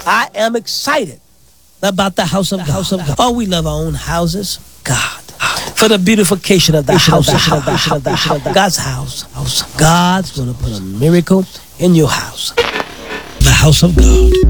I am excited about the house of God. Oh, we love our own houses. God. For the beautification of the house of God's house. God's going to put a miracle in your house. The house of God.